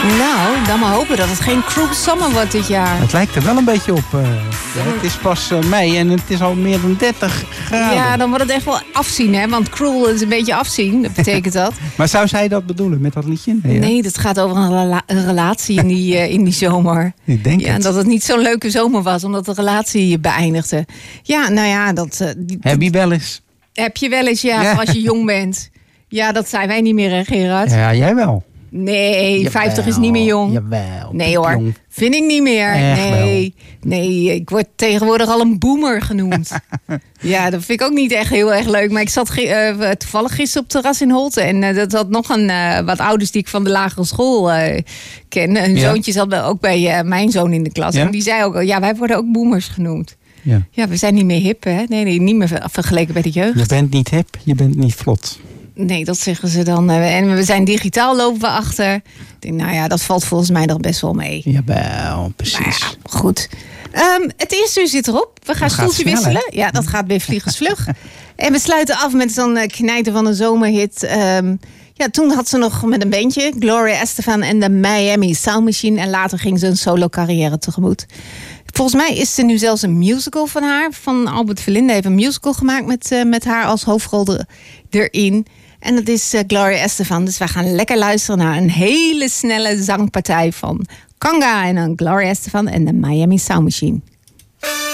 Nou, dan maar hopen dat het geen Cruel Summer wordt dit jaar. Het lijkt er wel een beetje op. Het is pas mei en het is al meer dan 30 graden. Ja, dan wordt het echt wel afzien, hè? Want Cruel is een beetje afzien, dat betekent dat. Maar zou zij dat bedoelen met dat liedje? Nee, dat gaat over een relatie in die zomer. Ik denk en dat het niet zo'n leuke zomer was, omdat de relatie beëindigde. Ja, nou ja, dat... Heb je wel eens? Heb je wel eens, ja, als je jong bent. Ja, dat zijn wij niet meer, hè, Gerard? Ja, jij wel. Nee, Jawel, 50 is niet meer jong. Jawel. Nee hoor, jong. vind ik niet meer. Echt Nee, ik word tegenwoordig al een boomer genoemd. Ja, dat vind ik ook niet echt heel erg leuk. Maar ik zat toevallig gisteren op het terras in Holte. En dat had nog wat ouders die ik van de lagere school ken. Een zoontje zat ook bij mijn zoon in de klas. Ja? En die zei ook, ja, wij worden ook boomers genoemd. Ja, we zijn niet meer hip, hè? Nee, niet meer vergeleken bij de jeugd. Je bent niet hip, je bent niet vlot. Nee, dat zeggen ze dan. En we zijn digitaal, lopen we achter. Ik denk, nou ja, dat valt volgens mij nog best wel mee. Jawel, precies. Nou ja, goed. Het eerste uur zit erop. We gaan stoeltje wisselen. Ja, dat gaat weer vliegensvlug. En we sluiten af met zo'n knijter van een zomerhit. Ja, toen had ze nog met een bandje, Gloria Estefan en de Miami Sound Machine. En later ging ze een solo carrière tegemoet. Volgens mij is er nu zelfs een musical van haar. Van Albert Verlinde heeft een musical gemaakt met haar als hoofdrol erin. En dat is Gloria Estefan. Dus wij gaan lekker luisteren naar een hele snelle zangpartij van Kanga en dan Gloria Estefan en de Miami Sound Machine.